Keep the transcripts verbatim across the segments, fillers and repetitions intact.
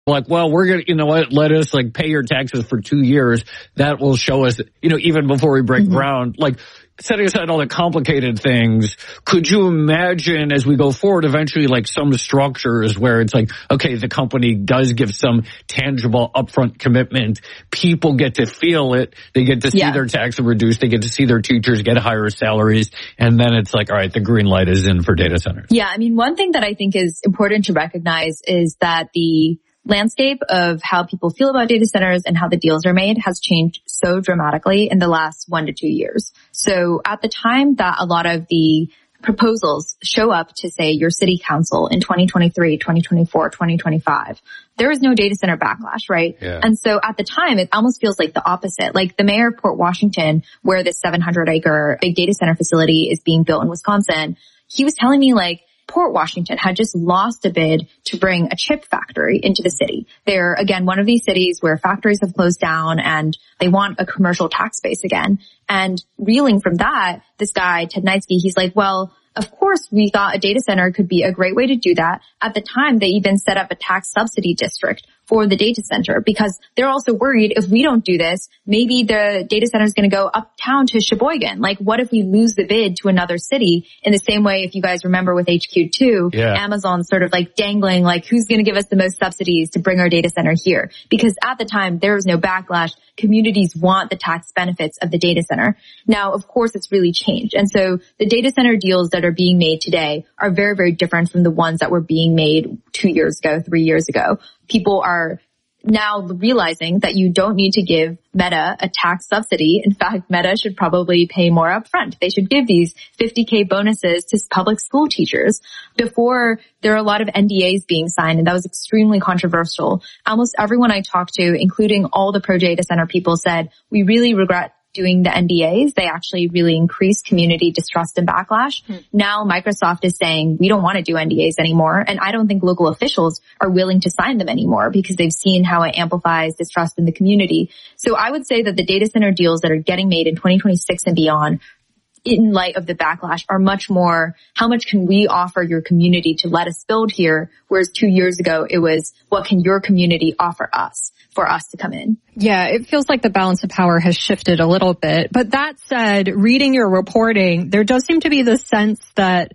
Like, well, we're going to, you know what, let us like pay your taxes for two years. That will show us, you know, even before we break mm-hmm. ground, like setting aside all the complicated things. Could you imagine as we go forward, eventually like some structures where it's like, okay, the company does give some tangible upfront commitment. People get to feel it. They get to see yeah. their taxes reduced. They get to see their teachers get higher salaries. And then it's like, all right, the green light is in for data centers. Yeah. I mean, one thing that I think is important to recognize is that the landscape of how people feel about data centers and how the deals are made has changed so dramatically in the last one to two years. So at the time that a lot of the proposals show up to say your city council in twenty twenty-three, twenty twenty-four, twenty twenty-five, there is no data center backlash, right? Yeah. And so at the time, it almost feels like the opposite. Like the mayor of Port Washington, where this seven hundred acre big data center facility is being built in Wisconsin, he was telling me like, Port Washington had just lost a bid to bring a chip factory into the city. They're, again, one of these cities where factories have closed down and they want a commercial tax base again. And reeling from that, this guy, Ted Neitzke, he's like, well, of course, we thought a data center could be a great way to do that. At the time, they even set up a tax subsidy district for the data center because they're also worried if we don't do this, maybe the data center is going to go uptown to Sheboygan. Like, what if we lose the bid to another city? In the same way, if you guys remember with H Q two, yeah. Amazon sort of like dangling, like, who's going to give us the most subsidies to bring our data center here? Because at the time, there was no backlash. Communities want the tax benefits of the data center. Now, of course, it's really changed. And so the data center deals that are being made today are very, very different from the ones that were being made two years ago, three years ago. People are now realizing that you don't need to give Meta a tax subsidy. In fact, Meta should probably pay more upfront. They should give these fifty K bonuses to public school teachers. Before, there are a lot of N D As being signed, and that was extremely controversial. Almost everyone I talked to, including all the pro-data center people, said, we really regret doing the N D As. They actually really increase community distrust and backlash. Hmm. Now Microsoft is saying we don't want to do N D As anymore. And I don't think local officials are willing to sign them anymore because they've seen how it amplifies distrust in the community. So I would say that the data center deals that are getting made in twenty twenty-six and beyond, in light of the backlash, are much more, how much can we offer your community to let us build here? Whereas two years ago, it was, what can your community offer us for us to come in? Yeah, it feels like the balance of power has shifted a little bit. But that said, reading your reporting, there does seem to be the sense that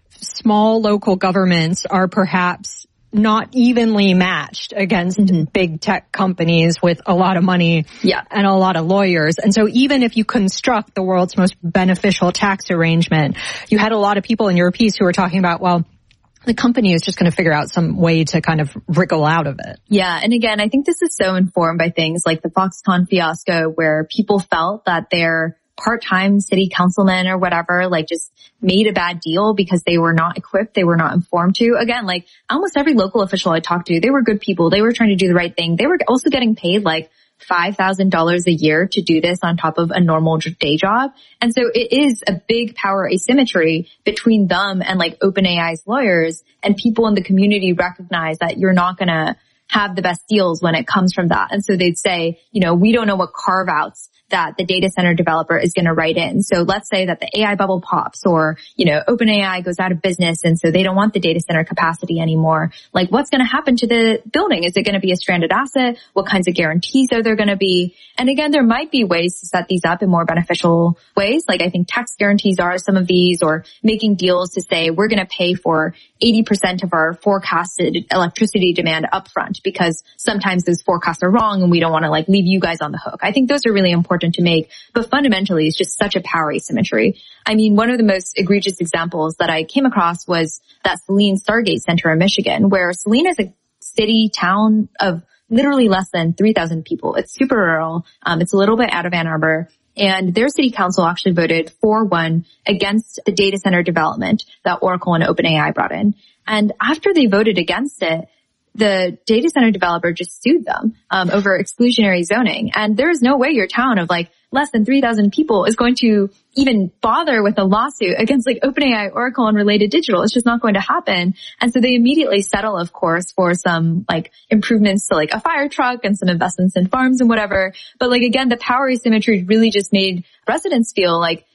small local governments are perhaps not evenly matched against mm-hmm. big tech companies with a lot of money yeah. and a lot of lawyers. And so even if you construct the world's most beneficial tax arrangement, you had a lot of people in your piece who were talking about, well, the company is just going to figure out some way to kind of wriggle out of it. Yeah. And again, I think this is so informed by things like the Foxconn fiasco, where people felt that their part-time city councilmen or whatever, like just made a bad deal because they were not equipped. They were not informed to. Again, like almost every local official I talked to, they were good people. They were trying to do the right thing. They were also getting paid like five thousand dollars a year to do this on top of a normal day job. And so it is a big power asymmetry between them and like OpenAI's lawyers, and people in the community recognize that you're not going to have the best deals when it comes from that. And so they'd say, you know, we don't know what carve outs that the data center developer is going to write in. So let's say that the A I bubble pops, or, you know, OpenAI goes out of business and so they don't want the data center capacity anymore. Like, what's going to happen to the building? Is it going to be a stranded asset? What kinds of guarantees are there going to be? And again, there might be ways to set these up in more beneficial ways. Like I think tax guarantees are some of these, or making deals to say we're going to pay for eighty percent of our forecasted electricity demand upfront because sometimes those forecasts are wrong and we don't want to like leave you guys on the hook. I think those are really important to make, but fundamentally it's just such a power asymmetry. I mean, one of the most egregious examples that I came across was that Saline Stargate Center in Michigan, where Saline is a city town of literally less than three thousand people. It's super rural. Um, it's a little bit out of Ann Arbor. And their city council actually voted four one against the data center development that Oracle and OpenAI brought in. And after they voted against it, the data center developer just sued them um, over exclusionary zoning. And there is no way your town of like less than three thousand people is going to even bother with a lawsuit against like OpenAI, Oracle, and Related Digital. It's just not going to happen. And so they immediately settle, of course, for some like improvements to like a fire truck and some investments in farms and whatever. But like, again, the power asymmetry really just made residents feel like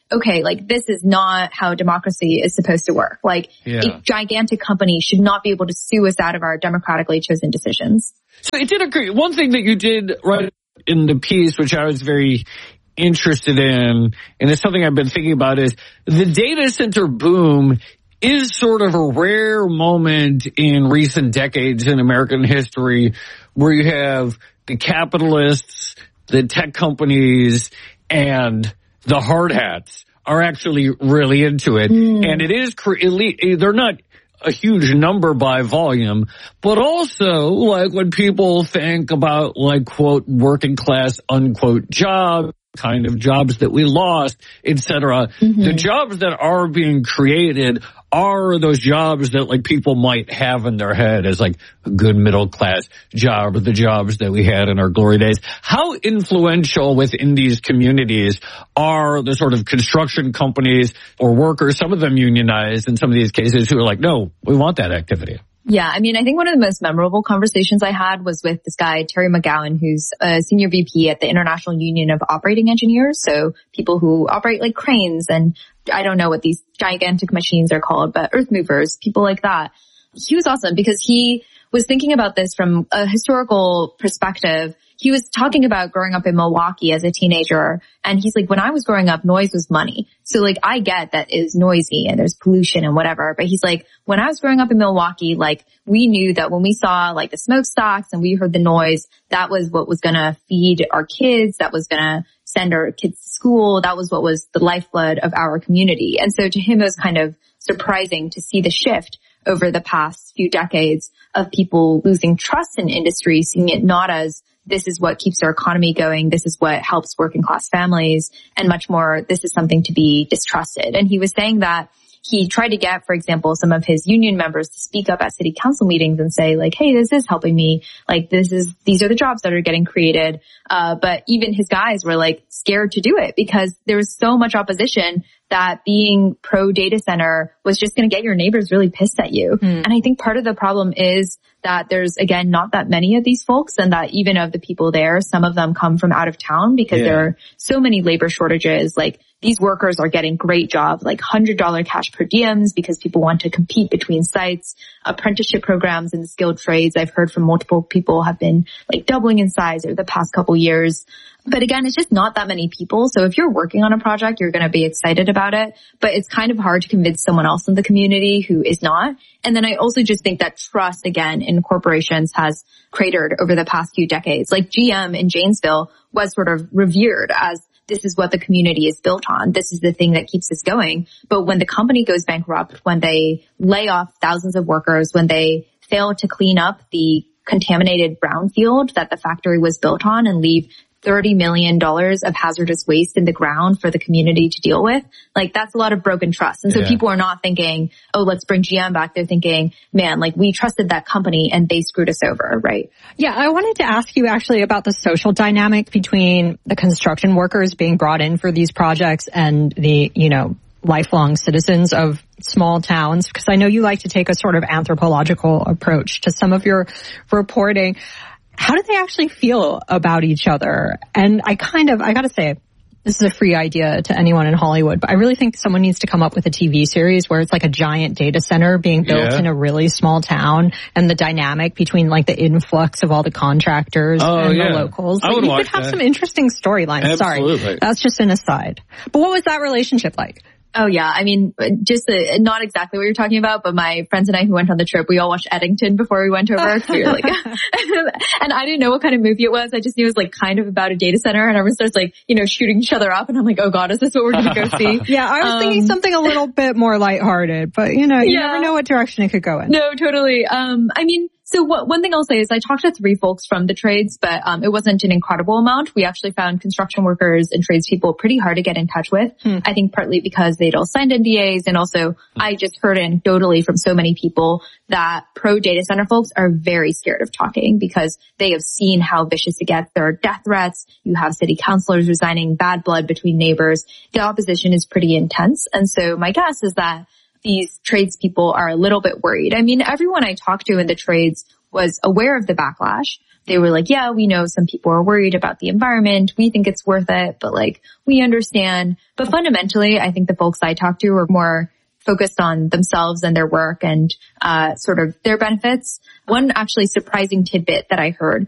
okay, like this is not how democracy is supposed to work. Like yeah. a gigantic company should not be able to sue us out of our democratically chosen decisions. So it did occur. One thing that you did right in the piece, which I was very interested in, and it's something I've been thinking about, is the data center boom is sort of a rare moment in recent decades in American history where you have the capitalists, the tech companies, and the hard hats are actually really into it. Mm. And it is, they're not a huge number by volume, but also like when people think about like, quote, working class, unquote, jobs, kind of jobs that we lost, et cetera. Mm-hmm. The jobs that are being created are those jobs that like people might have in their head as like a good middle class job, or the jobs that we had in our glory days. How influential within these communities are the sort of construction companies or workers, some of them unionized in some of these cases, who are like, no, we want that activity? Yeah, I mean, I think one of the most memorable conversations I had was with this guy, Terry McGowan, who's a senior V P at the International Union of Operating Engineers. So people who operate like cranes and I don't know what these gigantic machines are called, but earth movers, people like that. He was awesome because he was thinking about this from a historical perspective. He was talking about growing up in Milwaukee as a teenager. And he's like, when I was growing up, noise was money. So like, I get that it's noisy and there's pollution and whatever. But he's like, when I was growing up in Milwaukee, like we knew that when we saw like the smokestacks and we heard the noise, that was what was going to feed our kids. That was going to send our kids to school. That was what was the lifeblood of our community. And so to him, it was kind of surprising to see the shift over the past few decades of people losing trust in industry, seeing it not as this is what keeps our economy going, this is what helps working class families, and much more, this is something to be distrusted. And he was saying that he tried to get, for example, some of his union members to speak up at city council meetings and say like, hey, this is helping me. Like this is, these are the jobs that are getting created. Uh, but even his guys were like scared to do it because there was so much opposition that being pro data center was just going to get your neighbors really pissed at you. Mm. And I think part of the problem is that there's, again, not that many of these folks, and that even of the people there, some of them come from out of town because yeah. there are so many labor shortages. Like these workers are getting great jobs, like one hundred dollars cash per diems because people want to compete between sites. Apprenticeship programs in the skilled trades, I've heard from multiple people, have been like doubling in size over the past couple years. But again, it's just not that many people. So if you're working on a project, you're going to be excited about it. But it's kind of hard to convince someone else in the community who is not. And then I also just think that trust, again, in corporations has cratered over the past few decades. Like G M in Janesville was sort of revered as this is what the community is built on. This is the thing that keeps us going. But when the company goes bankrupt, when they lay off thousands of workers, when they fail to clean up the contaminated brownfield that the factory was built on and leave thirty million dollars of hazardous waste in the ground for the community to deal with, like that's a lot of broken trust. And so yeah. people are not thinking, oh, let's bring G M back. They're thinking, man, like we trusted that company and they screwed us over, right? Yeah, I wanted to ask you actually about the social dynamic between the construction workers being brought in for these projects and the, you know, lifelong citizens of small towns, because I know you like to take a sort of anthropological approach to some of your reporting. How do they actually feel about each other? And I kind of, I gotta say, this is a free idea to anyone in Hollywood, but I really think someone needs to come up with a T V series where it's like a giant data center being built yeah. in a really small town, and the dynamic between like the influx of all the contractors oh, and yeah. the locals. I would you watch could have that. Some interesting storylines. Sorry, that's just an aside. But what was that relationship like? Oh yeah, I mean, just uh, not exactly what you're talking about, but my friends and I who went on the trip, we all watched Eddington before we went over. So we were like, and I didn't know what kind of movie it was. I just knew it was like kind of about a data center, and everyone starts like, you know, shooting each other up, and I'm like, oh god, is this what we're gonna go see? Yeah, I was um, thinking something a little bit more lighthearted, but you know, you yeah. never know what direction it could go in. No, totally. Um, I mean. So what, one thing I'll say is I talked to three folks from the trades, but um, it wasn't an incredible amount. We actually found construction workers and tradespeople pretty hard to get in touch with. Hmm. I think partly because they'd all signed N D As, and also I just heard anecdotally from so many people that pro data center folks are very scared of talking because they have seen how vicious it gets. There are death threats. You have city councilors resigning, bad blood between neighbors. The opposition is pretty intense. And so my guess is that these tradespeople are a little bit worried. I mean, everyone I talk to in the trades was aware of the backlash. They were like, yeah, we know some people are worried about the environment. We think it's worth it, but like, we understand. But fundamentally, I think the folks I talked to were more focused on themselves and their work and uh sort of their benefits. One actually surprising tidbit that I heard